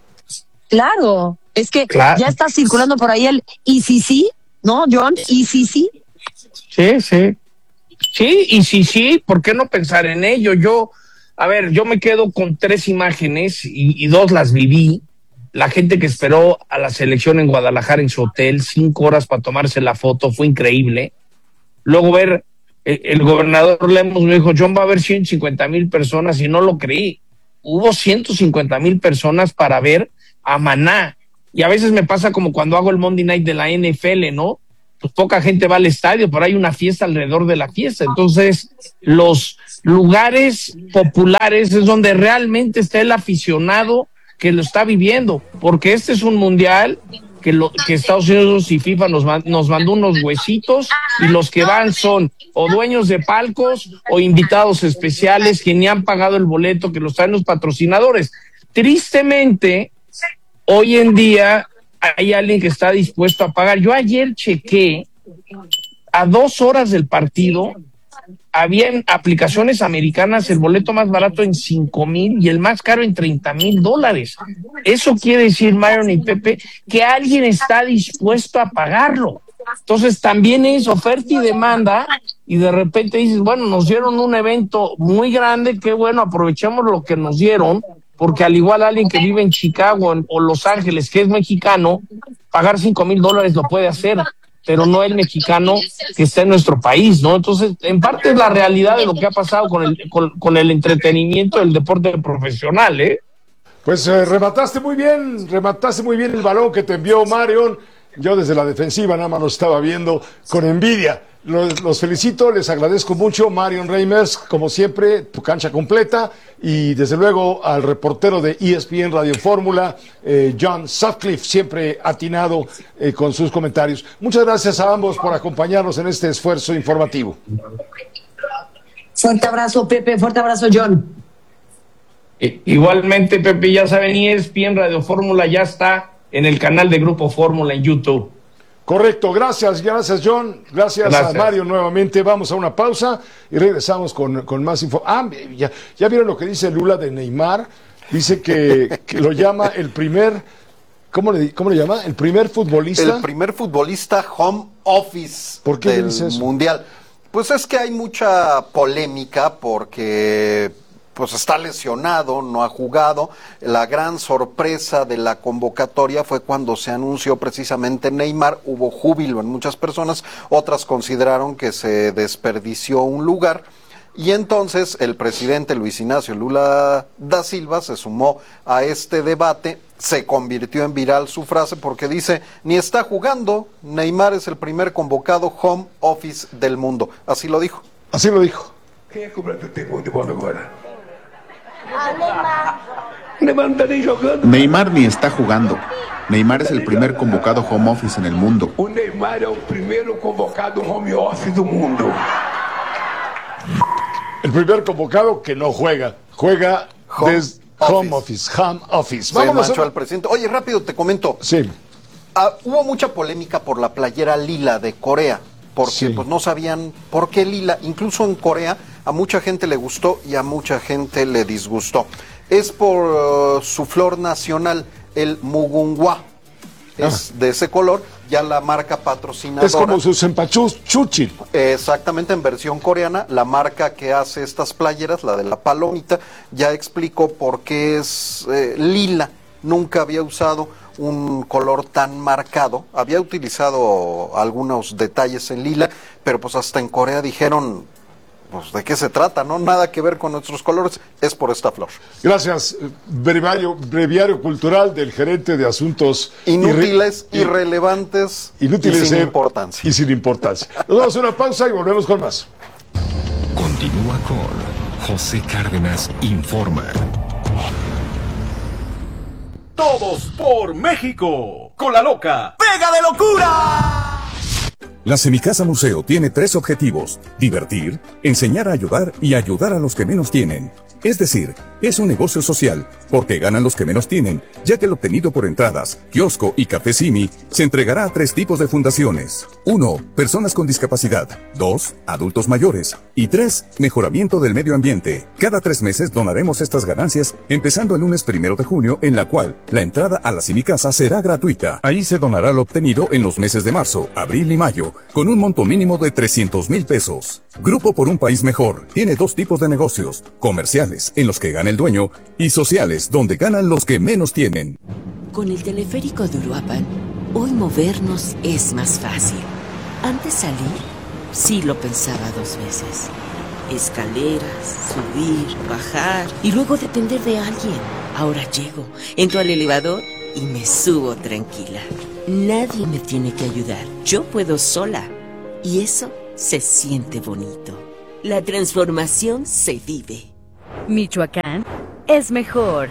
Claro, es que claro. Ya está circulando por ahí el y si sí, ¿no, John? Y si sí. Sí, sí. Sí, y sí, sí, ¿por qué no pensar en ello? Yo, a ver, yo me quedo con tres imágenes y, y dos las viví. La gente que esperó a la selección en Guadalajara en su hotel, cinco horas para tomarse la foto, fue increíble. Luego ver, el, el gobernador Lemos me dijo, John, va a haber ciento cincuenta mil personas, y no lo creí. Hubo ciento cincuenta mil personas para ver a Maná. Y a veces me pasa como cuando hago el Monday Night de la N F L, ¿no? Pues poca gente va al estadio, pero hay una fiesta alrededor de la fiesta. Entonces, los lugares populares es donde realmente está el aficionado que lo está viviendo, porque este es un mundial que, lo, que Estados Unidos y FIFA nos, nos mandó unos huesitos, y los que van son o dueños de palcos o invitados especiales que ni han pagado el boleto, que los traen los patrocinadores. Tristemente, hoy en día hay alguien que está dispuesto a pagar. Yo ayer chequé, a dos horas del partido, había en aplicaciones americanas el boleto más barato en cinco mil y el más caro en treinta mil dólares. Eso quiere decir, Myron y Pepe, que alguien está dispuesto a pagarlo. Entonces también es oferta y demanda, y de repente dices, bueno, nos dieron un evento muy grande, qué bueno, aprovechemos lo que nos dieron, porque al igual alguien que vive en Chicago o Los Ángeles, que es mexicano, pagar cinco mil dólares lo puede hacer, pero no el mexicano que está en nuestro país, ¿no? Entonces, en parte es la realidad de lo que ha pasado con el, con, con el entretenimiento del deporte profesional, ¿eh? Pues eh, remataste muy bien, remataste muy bien el balón que te envió Marion. Yo desde la defensiva nada más lo estaba viendo con envidia. Los, los felicito, les agradezco mucho, Marion Reimers, como siempre, tu cancha completa, y desde luego al reportero de E S P N Radio Fórmula, eh, John Sutcliffe, siempre atinado eh, con sus comentarios. Muchas gracias a ambos por acompañarnos en este esfuerzo informativo. Fuerte abrazo, Pepe, fuerte abrazo, John. Igualmente, Pepe, ya saben, E S P N Radio Fórmula ya está en el canal de Grupo Fórmula en YouTube. Correcto, gracias, gracias John, gracias, gracias a Mario nuevamente. Vamos a una pausa y regresamos con, con más info. Ah, ya, ya vieron lo que dice Lula de Neymar. Dice que, que lo llama el primer, ¿cómo le, cómo le llama? El primer futbolista. El primer futbolista home office. ¿Por qué del dice eso? Mundial. Pues es que hay mucha polémica porque pues está lesionado, no ha jugado. La gran sorpresa de la convocatoria fue cuando se anunció precisamente Neymar. Hubo júbilo en muchas personas, otras consideraron que se desperdició un lugar. Y entonces el presidente Luis Ignacio Lula da Silva se sumó a este debate. Se convirtió en viral su frase porque dice, ni está jugando, Neymar es el primer convocado home office del mundo. Así lo dijo. Así lo dijo. Neymar ni está jugando. Neymar es el primer convocado home office en el mundo. O Neymar es el primer convocado home office del mundo. El primer convocado que no juega. Juega home desde office. home office. Home office. Se Vámonos manchó a... al presidente. Oye, rápido te comento. Sí. Ah, hubo mucha polémica por la playera lila de Corea. Porque sí. pues no sabían por qué lila. Incluso en Corea a mucha gente le gustó y a mucha gente le disgustó. Es por uh, su flor nacional, el mugunghwa. Es ah. de ese color, ya la marca patrocinadora. Es como su cempasúchil. Exactamente, en versión coreana, la marca que hace estas playeras, la de la palomita, ya explicó por qué es eh, lila. Nunca había usado un color tan marcado, había utilizado algunos detalles en lila, pero pues hasta en Corea dijeron, pues de qué se trata, ¿no? Nada que ver con nuestros colores, es por esta flor. Gracias, breviario, breviario cultural del gerente de asuntos inútiles, irre irrelevantes inútiles y sin er importancia. Y sin importancia. Nos damos una pausa y volvemos con más. Continúa con José Cárdenas Informa. Todos por México, con la loca ¡Pega de locura! La Semicasa Museo tiene tres objetivos: divertir, enseñar a ayudar y ayudar a los que menos tienen. Es decir, Es un negocio social, porque ganan los que menos tienen, ya que el obtenido por entradas, kiosco y café Simi se entregará a tres tipos de fundaciones. uno. Personas con discapacidad. dos. Adultos mayores. Y tres. Mejoramiento del medio ambiente. Cada tres meses donaremos estas ganancias, empezando el lunes primero de junio, en la cual la entrada a la Simi Casa será gratuita. Ahí se donará lo obtenido en los meses de marzo, abril y mayo, con un monto mínimo de trescientos mil pesos. Grupo por un País Mejor tiene dos tipos de negocios: comerciales, en los que gana el dueño, y sociales, donde ganan los que menos tienen. Con el teleférico de Uruapan, hoy movernos es más fácil. Antes salir, sí lo pensaba dos veces. Escaleras, subir, bajar y luego depender de alguien. Ahora llego, entro al elevador y me subo tranquila. Nadie me tiene que ayudar, yo puedo sola. Y eso se siente bonito. La transformación se vive. Michoacán es mejor.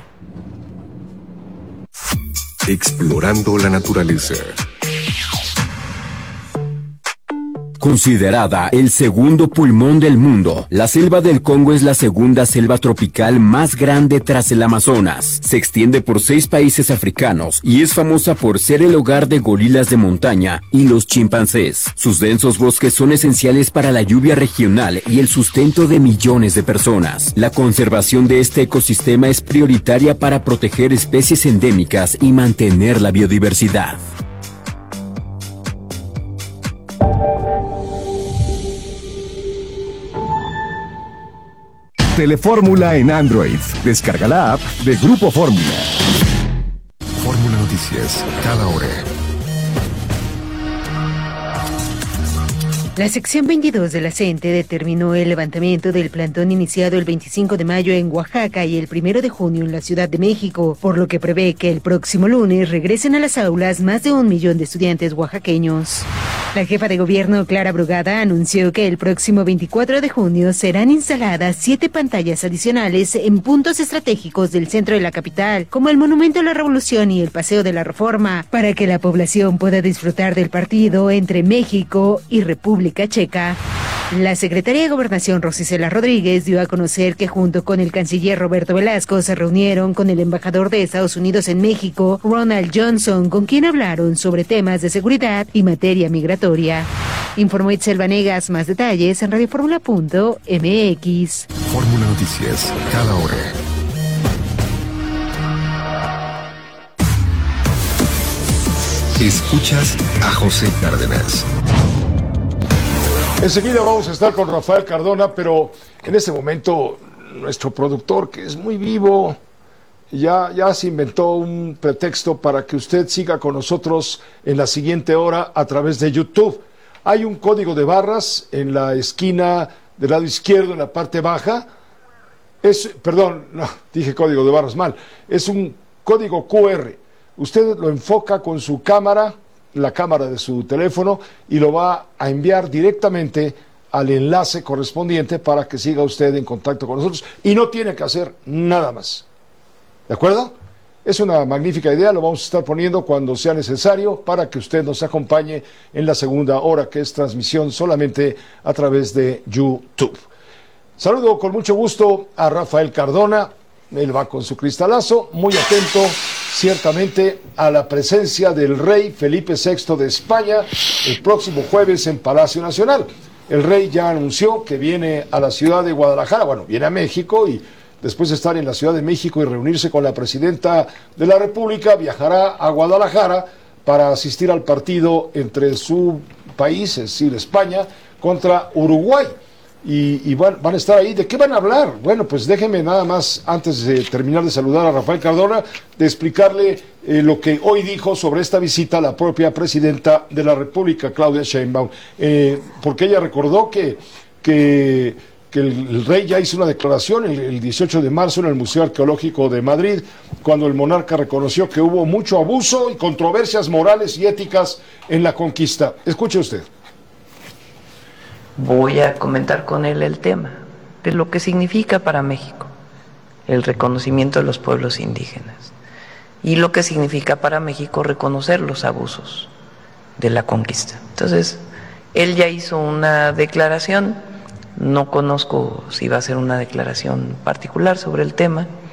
Explorando la naturaleza. Considerada el segundo pulmón del mundo, la selva del Congo es la segunda selva tropical más grande tras el Amazonas. Se extiende por seis países africanos y es famosa por ser el hogar de gorilas de montaña y los chimpancés. Sus densos bosques son esenciales para la lluvia regional y el sustento de millones de personas. La conservación de este ecosistema es prioritaria para proteger especies endémicas y mantener la biodiversidad. Telefórmula en Android. Descarga la app de Grupo Fórmula. Fórmula Noticias, cada hora. La sección veintidós de la CENTE determinó el levantamiento del plantón iniciado el veinticinco de mayo en Oaxaca y el primero de junio en la Ciudad de México, por lo que prevé que el próximo lunes regresen a las aulas más de un millón de estudiantes oaxaqueños. La jefa de gobierno, Clara Brugada, anunció que el próximo veinticuatro de junio serán instaladas siete pantallas adicionales en puntos estratégicos del centro de la capital, como el Monumento a la Revolución y el Paseo de la Reforma, para que la población pueda disfrutar del partido entre México y República Checa. La secretaria de Gobernación, Rosicela Rodríguez, dio a conocer que junto con el canciller Roberto Velasco se reunieron con el embajador de Estados Unidos en México, Ronald Johnson, con quien hablaron sobre temas de seguridad y materia migratoria. Informó Itzel Vanegas. Más detalles en radioformula punto m x. Fórmula Noticias, cada hora. Escuchas a José Cárdenas. Enseguida vamos a estar con Rafael Cardona, pero en este momento nuestro productor, que es muy vivo, ya, ya se inventó un pretexto para que usted siga con nosotros en la siguiente hora a través de YouTube. Hay un código de barras en la esquina del lado izquierdo, en la parte baja. Es, perdón, no, dije código de barras mal. Es un código cu erre. Usted lo enfoca con su cámara, la cámara de su teléfono, y lo va a enviar directamente al enlace correspondiente para que siga usted en contacto con nosotros y no tiene que hacer nada más. ¿De acuerdo? Es una magnífica idea, lo vamos a estar poniendo cuando sea necesario para que usted nos acompañe en la segunda hora, que es transmisión solamente a través de YouTube. Saludo con mucho gusto a Rafael Cardona. Él va con su cristalazo, muy atento ciertamente a la presencia del rey Felipe sexto de España el próximo jueves en Palacio Nacional. El rey ya anunció que viene a la ciudad de Guadalajara, bueno, viene a México, y después de estar en la Ciudad de México y reunirse con la presidenta de la República, viajará a Guadalajara para asistir al partido entre su país, es decir, España, contra Uruguay. Y, y van, van a estar ahí. ¿De qué van a hablar? Bueno, pues déjenme nada más, antes de terminar de saludar a Rafael Cardona, de explicarle eh, lo que hoy dijo sobre esta visita la propia presidenta de la República, Claudia Sheinbaum, eh, porque ella recordó que, que, que el, el rey ya hizo una declaración el, el dieciocho de marzo en el Museo Arqueológico de Madrid, cuando el monarca reconoció que hubo mucho abuso y controversias morales y éticas en la conquista. Escuche usted. Voy a comentar con él el tema de lo que significa para México el reconocimiento de los pueblos indígenas y lo que significa para México reconocer los abusos de la conquista. Entonces, él ya hizo una declaración, no conozco si va a ser una declaración particular sobre el tema,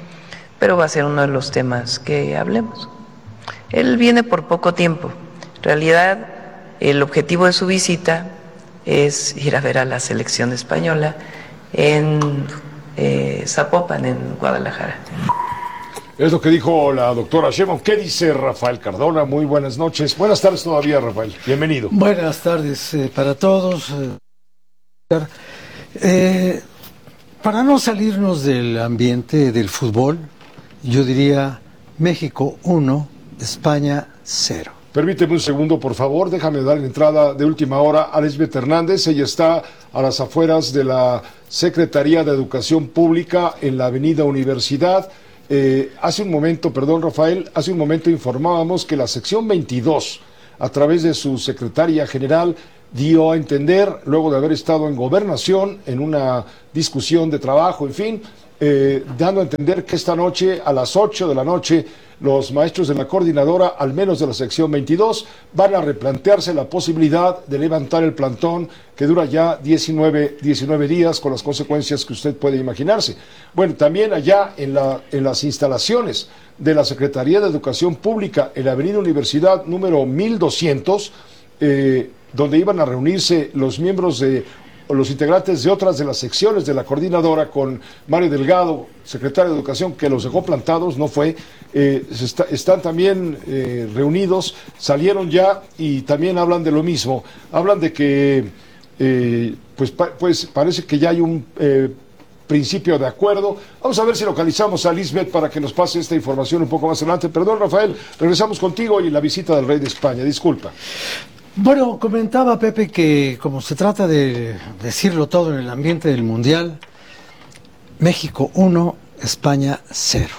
pero va a ser uno de los temas que hablemos. Él viene por poco tiempo. En realidad, el objetivo de su visita es ir a ver a la selección española en eh, Zapopan, en Guadalajara. Es lo que dijo la doctora Sheinbaum. ¿Qué dice Rafael Cardona? Muy buenas noches. Buenas tardes todavía, Rafael. Bienvenido. Buenas tardes eh, para todos. Eh, eh, para no salirnos del ambiente del fútbol, yo diría México uno, España cero. Permíteme un segundo, por favor. Déjame dar la entrada de última hora a Lisbeth Hernández. Ella está a las afueras de la Secretaría de Educación Pública en la Avenida Universidad. Eh, hace un momento, perdón Rafael, hace un momento informábamos que la sección veintidós, a través de su secretaria general, dio a entender, luego de haber estado en gobernación, en una discusión de trabajo, en fin, eh, dando a entender que esta noche, a las ocho de la noche, los maestros de la coordinadora, al menos de la sección veintidós, van a replantearse la posibilidad de levantar el plantón que dura ya diecinueve días, con las consecuencias que usted puede imaginarse. Bueno, también allá en, la, en las instalaciones de la Secretaría de Educación Pública, en la Avenida Universidad número mil doscientos, eh, donde iban a reunirse los miembros de los integrantes de otras de las secciones de la coordinadora con Mario Delgado, secretario de Educación, que los dejó plantados, no fue, eh, está, están también eh, reunidos, salieron ya y también hablan de lo mismo, hablan de que eh, pues, pa, pues parece que ya hay un eh, principio de acuerdo. Vamos a ver si localizamos a Lisbeth para que nos pase esta información un poco más adelante. Perdón, Rafael, regresamos contigo y la visita del rey de España, disculpa. Bueno, comentaba Pepe que como se trata de decirlo todo en el ambiente del Mundial, México uno, España cero.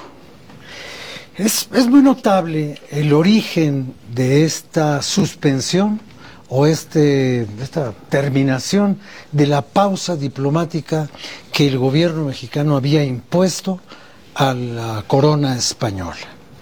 Es, es muy notable el origen de esta suspensión o este, esta terminación de la pausa diplomática que el gobierno mexicano había impuesto a la corona española.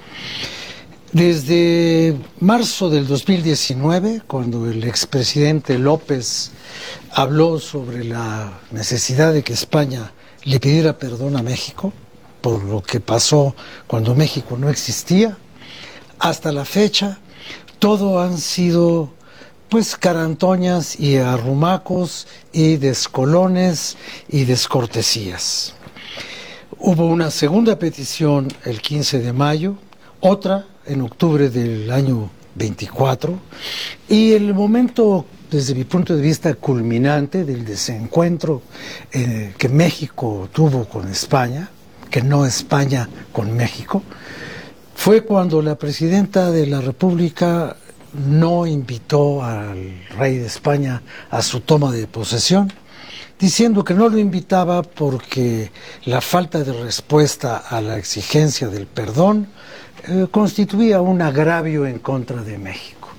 Desde marzo del dos mil diecinueve, cuando el expresidente López habló sobre la necesidad de que España le pidiera perdón a México por lo que pasó cuando México no existía, hasta la fecha todo han sido pues carantoñas y arrumacos y descolones y descortesías. Hubo una segunda petición el quince de mayo, otra en octubre del año veinticuatro, y el momento, desde mi punto de vista, culminante del desencuentro eh, que México tuvo con España, que no España con México, fue cuando la presidenta de la República no invitó al rey de España a su toma de posesión, diciendo que no lo invitaba porque la falta de respuesta a la exigencia del perdón eh, constituía un agravio en contra de México,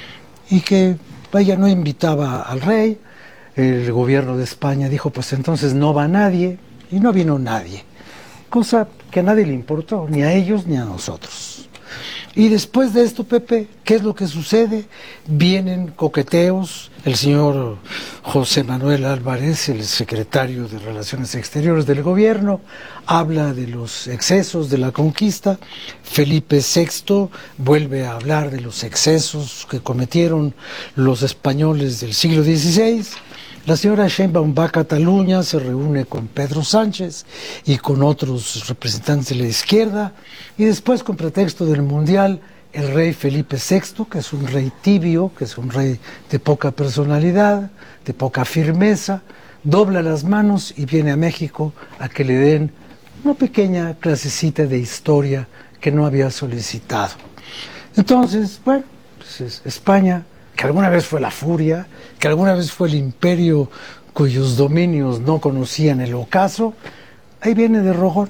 y que ella no invitaba al rey. El gobierno de España dijo, pues entonces no va nadie, y no vino nadie, cosa que a nadie le importó, ni a ellos ni a nosotros. Y después de esto, Pepe, ¿qué es lo que sucede? Vienen coqueteos. El señor José Manuel Álvarez, el secretario de Relaciones Exteriores del gobierno, habla de los excesos de la conquista. Felipe sexto vuelve a hablar de los excesos que cometieron los españoles del siglo dieciséis. La señora Sheinbaum va a Cataluña, se reúne con Pedro Sánchez y con otros representantes de la izquierda, y después, con pretexto del Mundial, el rey Felipe sexto, que es un rey tibio, que es un rey de poca personalidad, de poca firmeza, dobla las manos y viene a México a que le den una pequeña clasecita de historia que no había solicitado. Entonces, bueno, pues es España, que alguna vez fue la furia, que alguna vez fue el imperio cuyos dominios no conocían el ocaso, ahí viene de rojón.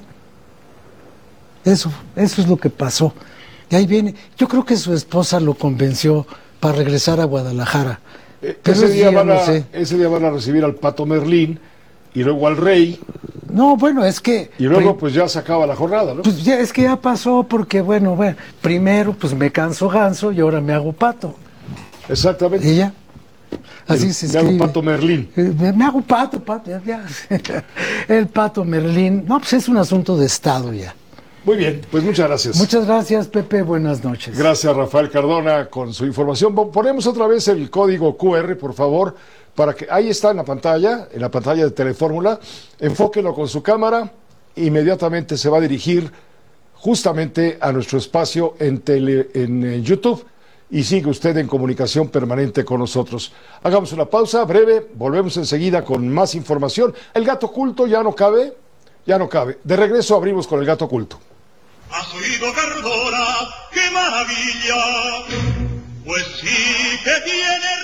Eso, eso es lo que pasó. Y ahí viene. Yo creo que su esposa lo convenció para regresar a Guadalajara. Eh, ese, día van a, no sé. ese día van a recibir al Pato Merlín y luego al rey. No, bueno, es que... Y luego pues ya se acaba la jornada, ¿no? Pues ya, es que ya pasó porque, bueno, bueno, primero pues me canso ganso y ahora me hago pato. Exactamente. ¿Y ya? Así el, se escribe. Me hago Pato Merlín. Me, me hago pato, pato, ya, ya. El Pato Merlín. No, pues es un asunto de Estado ya. Muy bien, pues muchas gracias. Muchas gracias, Pepe. Buenas noches. Gracias, Rafael Cardona, con su información. Ponemos otra vez el código Q R, por favor, para que ahí está en la pantalla, en la pantalla de Telefórmula. Enfóquenlo con su cámara. Inmediatamente se va a dirigir justamente a nuestro espacio en, tele, en eh, YouTube y sigue usted en comunicación permanente con nosotros. Hagamos una pausa breve, volvemos enseguida con más información. El gato oculto ya no cabe, ya no cabe. De regreso abrimos con el gato oculto. ¿Has oído, Cardona? ¡Qué maravilla! Pues sí que tienes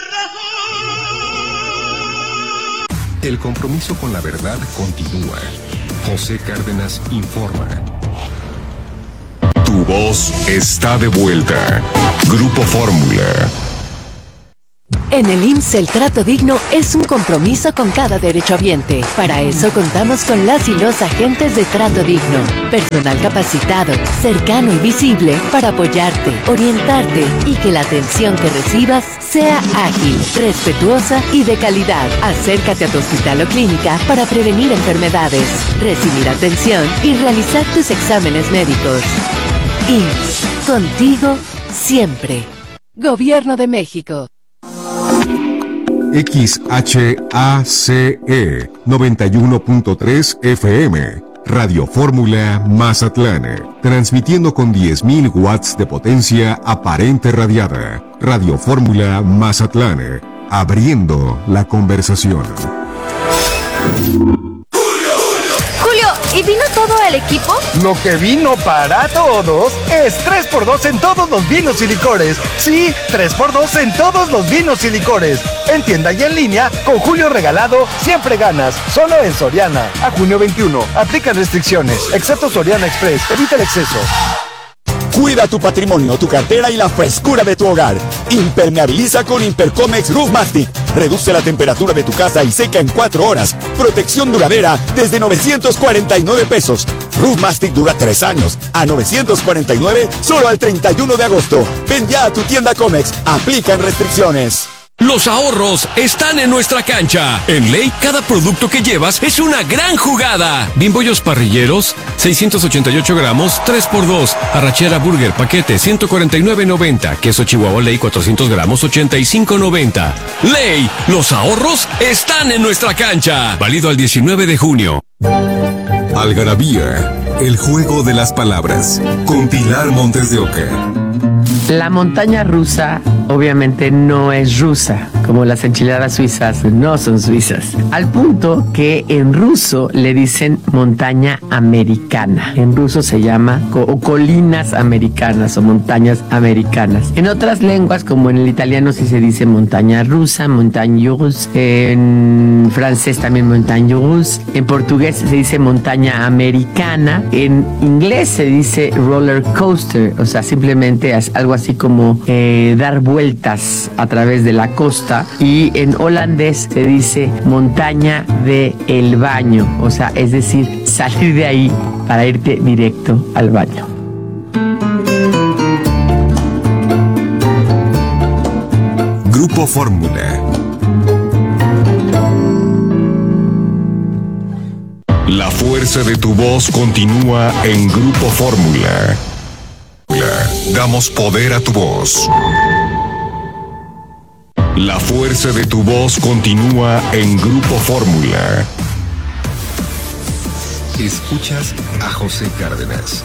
razón. El compromiso con la verdad continúa. José Cárdenas informa. Tu voz está de vuelta. Grupo Fórmula. En el I M S S el trato digno es un compromiso con cada derechohabiente. Para eso contamos con las y los agentes de trato digno. Personal capacitado, cercano y visible para apoyarte, orientarte y que la atención que recibas sea ágil, respetuosa y de calidad. Acércate a tu hospital o clínica para prevenir enfermedades, recibir atención y realizar tus exámenes médicos. I M S S, contigo siempre. Gobierno de México. X H A C E noventa y uno punto tres F M, Radio Fórmula Mazatlán, transmitiendo con diez mil watts de potencia aparente radiada. Radio Fórmula Mazatlán, abriendo la conversación. ¿Y vino todo el equipo? Lo que vino para todos es tres por dos en todos los vinos y licores. Sí, tres por dos en todos los vinos y licores. En tienda y en línea, con Julio regalado, siempre ganas. Solo en Soriana. A junio veintiuno. Aplican restricciones, excepto Soriana Express. Evita el exceso. Cuida tu patrimonio, tu cartera y la frescura de tu hogar. Impermeabiliza con Impercomex Roof Mastic. Reduce la temperatura de tu casa y seca en cuatro horas. Protección duradera desde novecientos cuarenta y nueve pesos. Roof Mastic dura tres años. A novecientos cuarenta y nueve solo al treinta y uno de agosto. Ven ya a tu tienda Comex. Aplican restricciones. Los ahorros están en nuestra cancha. En Ley, cada producto que llevas es una gran jugada. Bimbollos parrilleros, seiscientos ochenta y ocho gramos, tres por dos. Arrachera Burger, paquete, ciento cuarenta y nueve noventa. Queso Chihuahua Ley, cuatrocientos gramos, ochenta y cinco noventa. Ley, los ahorros están en nuestra cancha. Válido al diecinueve de junio. Algarabía, el juego de las palabras. Con Pilar Montes de Oca. La montaña rusa obviamente no es rusa, como las enchiladas suizas no son suizas. Al punto que en ruso le dicen montaña americana. En ruso se llama co- o colinas americanas o montañas americanas. En otras lenguas, como en el italiano, sí se dice montaña rusa, montagne russe. En francés también montagne russe. En portugués se dice montaña americana. En inglés se dice roller coaster, o sea, simplemente es algo así como eh, dar vueltas a través de la costa. Y en holandés se dice montaña de el baño, o sea, es decir, salir de ahí para irte directo al baño. Grupo Fórmula. La fuerza de tu voz continúa en Grupo Fórmula. Damos poder a tu voz. La fuerza de tu voz continúa en Grupo Fórmula. Escuchas a José Cárdenas.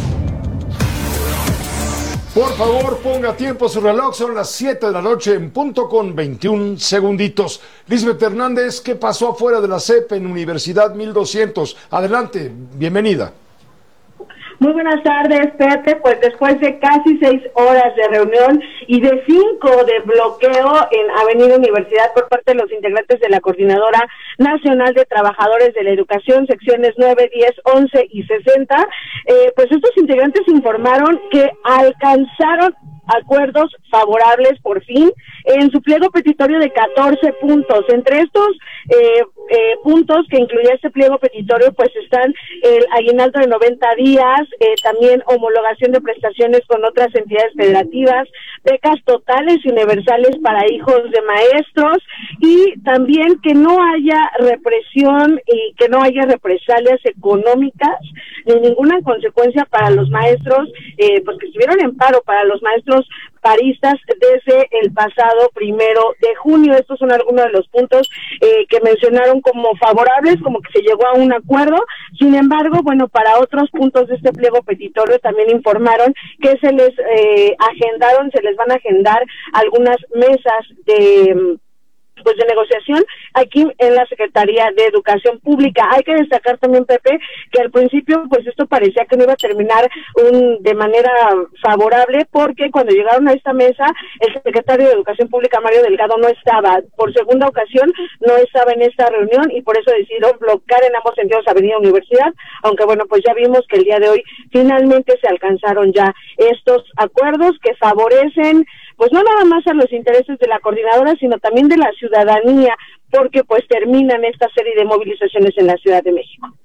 Por favor, ponga tiempo a su reloj, son las siete de la noche en punto con veintiún segunditos. Lisbeth Hernández, ¿qué pasó afuera de la C E P en Universidad mil doscientos? Adelante, bienvenida. Muy buenas tardes, Pepe. Pues después de casi seis horas de reunión y de cinco de bloqueo en Avenida Universidad por parte de los integrantes de la Coordinadora Nacional de Trabajadores de la Educación, secciones nueve, diez, once y sesenta, eh, pues estos integrantes informaron que alcanzaron acuerdos favorables por fin en su pliego petitorio de catorce puntos. Entre estos eh, eh, puntos que incluía este pliego petitorio, pues están el aguinaldo de noventa días, eh, también homologación de prestaciones con otras entidades federativas, becas totales y universales para hijos de maestros, y también que no haya represión y que no haya represalias económicas ni ninguna consecuencia para los maestros, eh, pues que estuvieron en paro, para los maestros paristas desde el pasado primero de junio. Estos son algunos de los puntos eh, que mencionaron como favorables, como que se llegó a un acuerdo. Sin embargo, bueno, para otros puntos de este pliego petitorio también informaron que se les eh, agendaron, se les van a agendar algunas mesas de pues de negociación aquí en la Secretaría de Educación Pública. Hay que destacar también, Pepe, que al principio pues esto parecía que no iba a terminar un, de manera favorable, porque cuando llegaron a esta mesa el secretario de Educación Pública, Mario Delgado, no estaba. Por segunda ocasión no estaba en esta reunión y por eso decidieron bloquear en ambos sentidos Avenida Universidad, aunque bueno, pues ya vimos que el día de hoy finalmente se alcanzaron ya estos acuerdos que favorecen pues no nada más a los intereses de la coordinadora, sino también de la ciudadanía, porque pues terminan esta serie de movilizaciones en la Ciudad de México.